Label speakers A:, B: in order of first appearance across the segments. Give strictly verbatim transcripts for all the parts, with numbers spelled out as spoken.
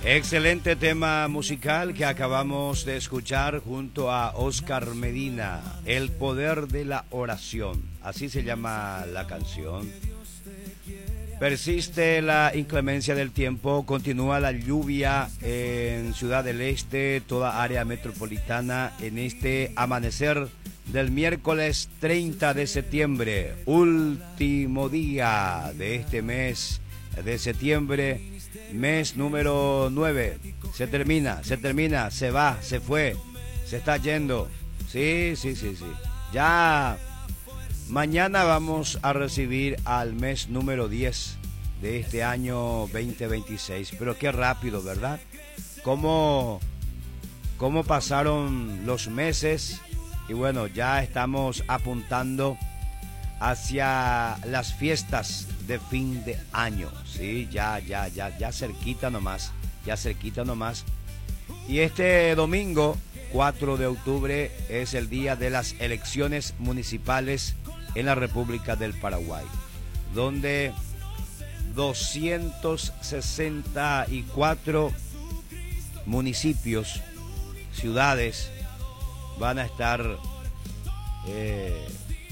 A: Excelente tema musical que acabamos de escuchar junto a Oscar Medina, El poder de la oración, así se llama la canción. Persiste la inclemencia del tiempo, continúa la lluvia en Ciudad del Este, toda área metropolitana en este amanecer del miércoles treinta de septiembre, último día de este mes de septiembre, mes número nueve. Se termina, se termina, se va, se fue, se está yendo. Sí, sí, sí, sí. Ya mañana vamos a recibir al mes número diez de este año veinte veintiséis. Pero qué rápido, ¿verdad? Cómo, cómo pasaron los meses. Y bueno, ya estamos apuntando hacia las fiestas de fin de año, sí, ya, ya, ya, ya cerquita nomás, ya cerquita nomás. Y este domingo, cuatro de octubre, es el día de las elecciones municipales en la República del Paraguay, donde doscientos sesenta y cuatro municipios, ciudades, van a estar eh,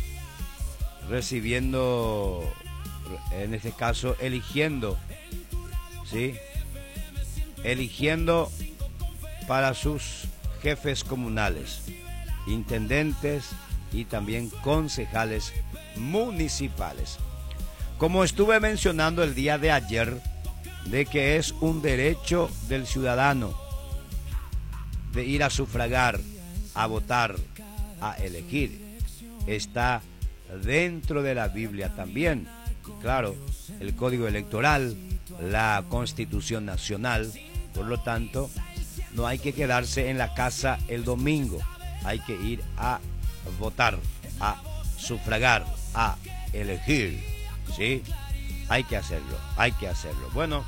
A: recibiendo, en este caso, eligiendo, ¿sí? Eligiendo para sus jefes comunales, intendentes y también concejales municipales. Como estuve mencionando el día de ayer, de que es un derecho del ciudadano de ir a sufragar, a votar, a elegir, está dentro de la Biblia también. Claro, el Código Electoral, la Constitución Nacional. Por lo tanto, no hay que quedarse en la casa el domingo. Hay que ir a votar, a sufragar, a elegir. ¿Sí? Hay que hacerlo, hay que hacerlo. Bueno,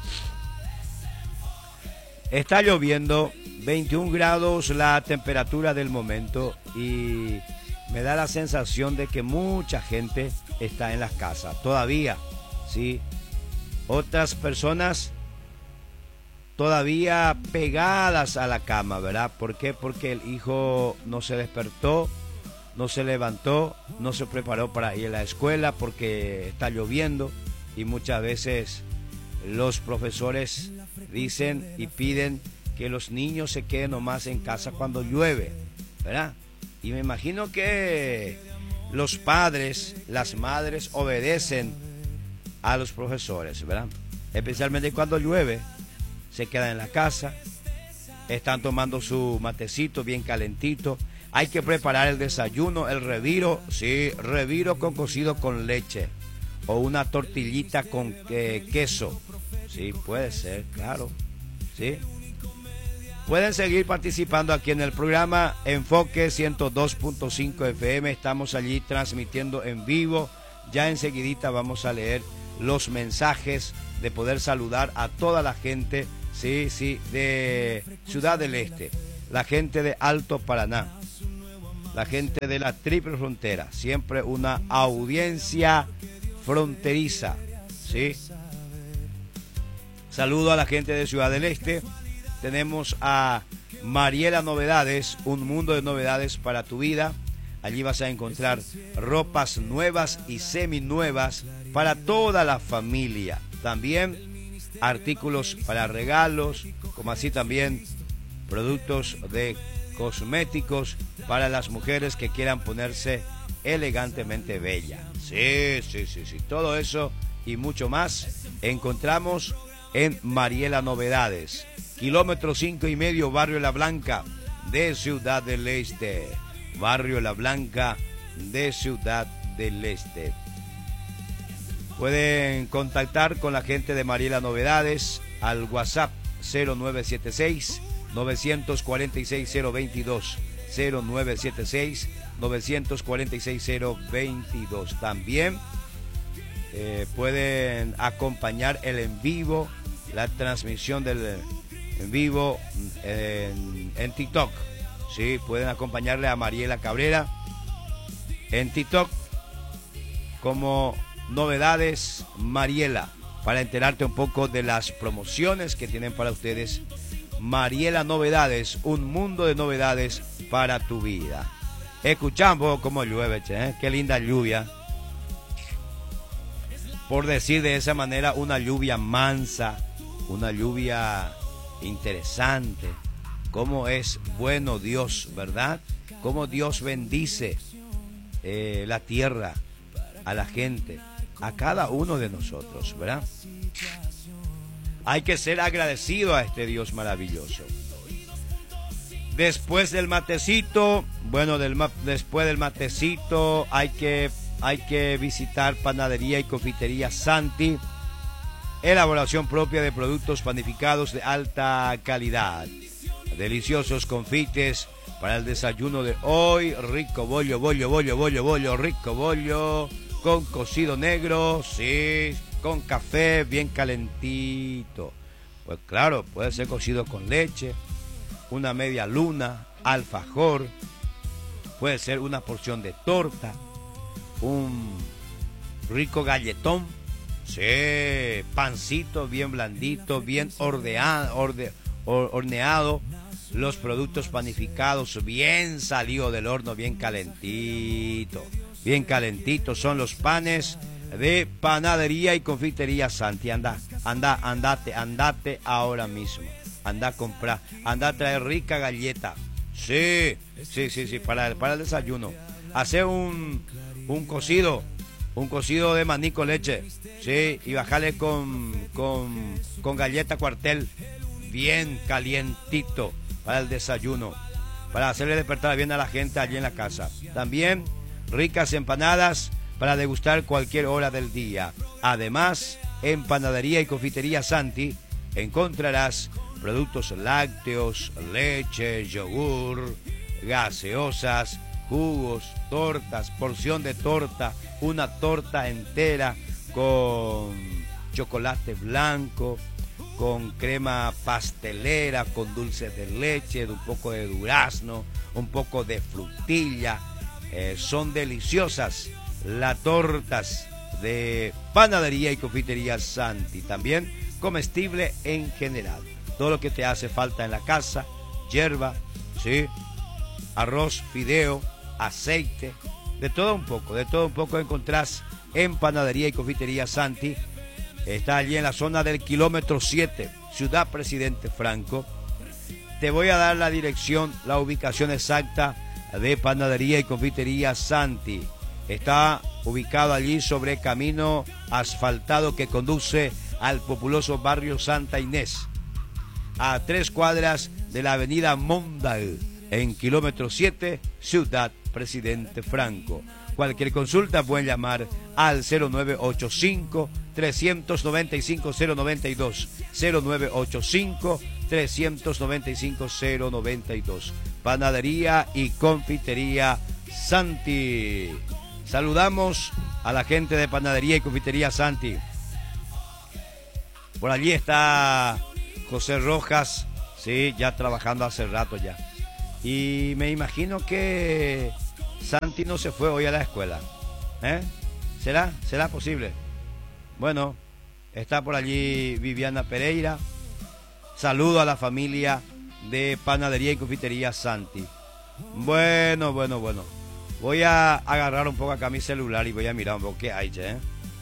A: está lloviendo, veintiún grados la temperatura del momento y me da la sensación de que mucha gente está en las casas todavía, ¿sí? Otras personas todavía pegadas a la cama, ¿verdad? ¿Por qué? Porque el hijo no se despertó, no se levantó, no se preparó para ir a la escuela porque está lloviendo y muchas veces los profesores dicen y piden que los niños se queden nomás en casa cuando llueve, ¿verdad? Y me imagino que los padres, las madres obedecen a los profesores, ¿verdad? Especialmente cuando llueve, se quedan en la casa, están tomando su matecito bien calentito. Hay que preparar el desayuno, el reviro, sí, reviro con cocido con leche o una tortillita con eh, queso. Sí, puede ser, claro, sí. Pueden seguir participando aquí en el programa Enfoque ciento dos punto cinco F M. Estamos allí transmitiendo en vivo. Ya enseguidita vamos a leer los mensajes, de poder saludar a toda la gente, sí, sí, de Ciudad del Este, la gente de Alto Paraná, la gente de la Triple Frontera. Siempre una audiencia fronteriza, sí. Saludo a la gente de Ciudad del Este. Tenemos a Mariela Novedades, un mundo de novedades para tu vida. Allí vas a encontrar ropas nuevas y seminuevas para toda la familia. También artículos para regalos, como así también productos de cosméticos para las mujeres que quieran ponerse elegantemente bella. Sí, sí, sí, sí. Todo eso y mucho más encontramos en Mariela Novedades. Kilómetro cinco y medio, Barrio La Blanca de Ciudad del Este. Barrio La Blanca de Ciudad del Este. Pueden contactar con la gente de Mariela Novedades al WhatsApp cero nueve siete seis, nueve cuatro seis, cero dos dos, cero nueve siete seis, nueve cuatro seis, cero dos dos. También eh, pueden acompañar el en vivo, la transmisión del en vivo en, en TikTok. Sí, pueden acompañarle a Mariela Cabrera en TikTok como Novedades Mariela. para enterarte un poco de las promociones que tienen para ustedes. Mariela Novedades, un mundo de novedades para tu vida. Escuchamos cómo llueve, che, ¿eh? Qué linda lluvia. Por decir de esa manera, una lluvia mansa, una lluvia interesante. Cómo es bueno Dios, ¿verdad? Cómo Dios bendice eh, la tierra, a la gente, a cada uno de nosotros, ¿verdad? Hay que ser agradecido a este Dios maravilloso. Después del matecito, bueno, del ma después del matecito hay que, hay que visitar Panadería y Confitería Santi, elaboración propia de productos panificados de alta calidad. Deliciosos confites para el desayuno de hoy, rico bollo, bollo, bollo, bollo, bollo, rico bollo, con cocido negro, sí, con café bien calentito. Pues claro, puede ser cocido con leche, una media luna, alfajor, puede ser una porción de torta, un rico galletón, sí, pancito bien blandito, bien ordeado, orde, or, horneado, los productos panificados bien salido del horno, bien calentito. Bien calentitos son los panes de Panadería y Confitería Santi. Anda, anda, andate, andate ahora mismo. Anda a comprar, anda a traer rica galleta. Sí, sí, sí, sí, para el, para el desayuno. Hace un, un cocido, un cocido de maní con leche. Sí, y bajarle con, con, con galleta cuartel. Bien calientito para el desayuno. Para hacerle despertar bien a la gente allí en la casa. También ricas empanadas para degustar cualquier hora del día. Además, en Panadería y Confitería Santi encontrarás productos lácteos, leche, yogur, gaseosas, jugos, tortas, porción de torta, una torta entera con chocolate blanco, con crema pastelera, con dulce de leche, un poco de durazno, un poco de frutilla. Eh, son deliciosas las tortas de Panadería y Confitería Santi. También comestible en general. Todo lo que te hace falta en la casa, hierba, ¿sí? Arroz, fideo, aceite, de todo un poco, de todo un poco encontrás en Panadería y Confitería Santi. Está allí en la zona del kilómetro siete, Ciudad Presidente Franco. Te voy a dar la dirección, la ubicación exacta de Panadería y Confitería Santi. Está ubicado allí sobre camino asfaltado que conduce al populoso barrio Santa Inés, a tres cuadras de la avenida Mondal, en kilómetro siete, Ciudad Presidente Franco. Cualquier consulta pueden llamar al cero nueve ocho cinco, tres nueve cinco, cero nueve dos, cero nueve ocho cinco, tres nueve cinco, cero nueve dos. Panadería y Confitería Santi. Saludamos a la gente de Panadería y Confitería Santi. Por allí está José Rojas, sí, ya trabajando hace rato ya. Y me imagino que Santi no se fue hoy a la escuela. ¿Eh? ¿Será? ¿Será posible? Bueno, está por allí Viviana Pereira. Saludo a la familia de Panadería y Confitería Santi. Bueno, bueno, bueno. Voy a agarrar un poco acá mi celular y voy a mirar un poco qué hay, ¿eh?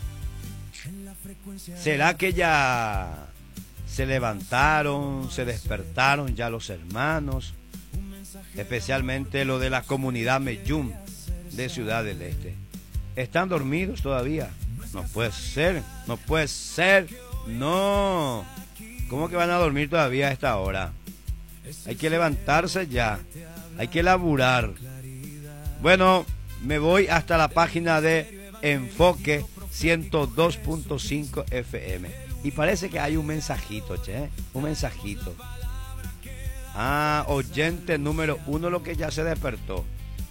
A: ¿Será que ya se levantaron, se despertaron ya los hermanos? Especialmente lo de la comunidad Meyum de Ciudad del Este. ¿Están dormidos todavía? No puede ser, no puede ser, no. ¿Cómo que van a dormir todavía a esta hora? Hay que levantarse ya, hay que laburar. Bueno, me voy hasta la página de Enfoque ciento dos punto cinco F M. Y parece que hay un mensajito, che, un mensajito. Ah, oyente número uno, lo que ya se despertó.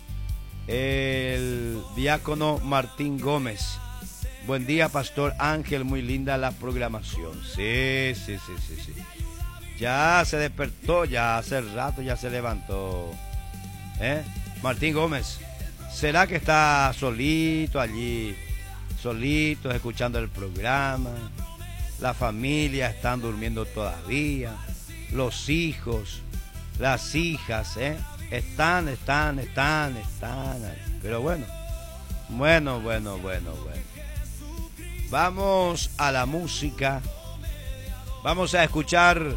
A: El diácono Martín Gómez. Buen día, Pastor Ángel, muy linda la programación. Sí, sí, sí, sí, sí. Ya se despertó, ya hace rato ya se levantó. ¿Eh? Martín Gómez, ¿será que está solito allí? Solito, escuchando el programa. la familia están durmiendo todavía, los hijos, las hijas, ¿eh? Están, están, están, están. Pero bueno, bueno, bueno, bueno, bueno. Vamos a la música. Vamos a escuchar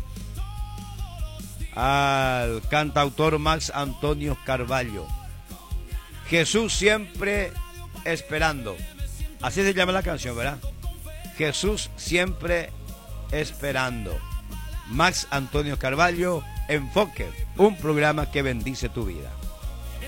A: al cantautor Max Antonio Carvalho. Jesús siempre esperando. Así se llama la canción, ¿verdad? Jesús siempre esperando. Max Antonio Carvalho, Enfoque, un programa que bendice tu vida.